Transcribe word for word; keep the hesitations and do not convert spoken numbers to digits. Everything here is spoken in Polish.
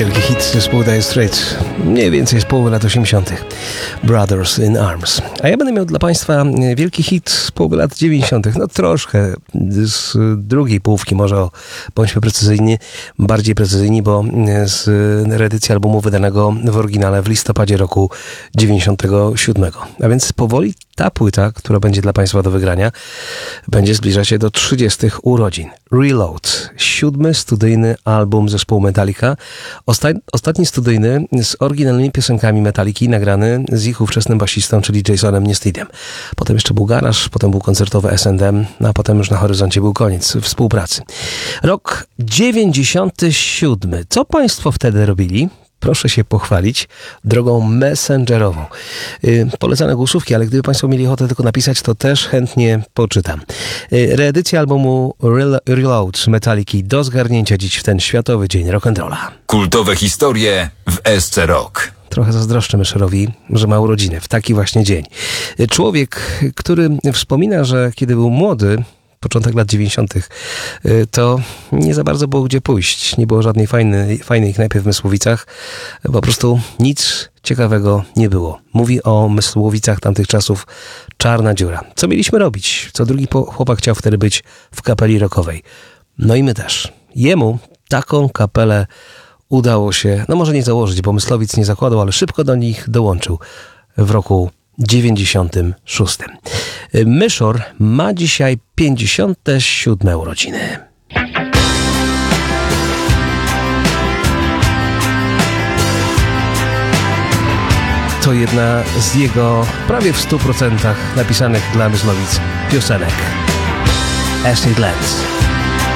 Wielki hit zespołu Dire Straits, mniej więcej z połowy lat osiemdziesiątych. Brothers in Arms. A ja będę miał dla Państwa wielki hit z połowy lat dziewięćdziesiątych. No troszkę z drugiej połówki, może o, bądźmy precyzyjni, bardziej precyzyjni, bo z reedycji albumu wydanego w oryginale w listopadzie roku dziewięćdziesiątego siódmego. A więc powoli ta płyta, która będzie dla Państwa do wygrania, będzie zbliżać się do trzydziestych urodzin. Reload, siódmy studyjny album zespołu Metallica. Osta- ostatni studyjny z oryginalnymi piosenkami Metalliki, nagrany z ich ówczesnym basistą, czyli Jasonem Newstedem. Potem jeszcze był garaż, potem był koncertowy S and M, a potem już na horyzoncie był koniec współpracy. Rok dziewięćdziesiąty siódmy. Co Państwo wtedy robili? Proszę się pochwalić drogą messengerową. Yy, polecane głosówki, ale gdyby Państwo mieli ochotę tylko napisać, to też chętnie poczytam. Yy, reedycja albumu Rel- Reload Metalliki do zgarnięcia dziś w ten światowy dzień rock'n'rolla. Kultowe historie w S C Rock. Trochę zazdroszczę Myszerowi, że ma urodziny w taki właśnie dzień. Yy, człowiek, który wspomina, że kiedy był młody, początek lat dziewięćdziesiątych, to nie za bardzo było gdzie pójść. Nie było żadnej fajnej, fajnej knajpy w Mysłowicach. Po prostu nic ciekawego nie było. Mówi o Mysłowicach tamtych czasów czarna dziura. Co mieliśmy robić? Co drugi chłopak chciał wtedy być w kapeli rockowej. No i my też. Jemu taką kapelę udało się, no może nie założyć, bo Mysłowic nie zakładał, ale szybko do nich dołączył w roku dziewięćdziesiątym szóstym. Myszor ma dzisiaj pięćdziesiąte siódme urodziny. To jedna z jego prawie w stu procentach napisanych dla Mysłowic piosenek. Acid Lands.